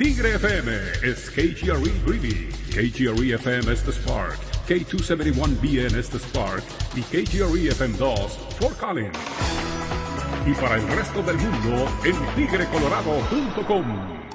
Tigre FM es KGRE Greeley, KGRE FM es The Spark, K271BN es The Spark y KGRE FM 2 Fort Collins. Y para el resto del mundo en tigrecolorado.com.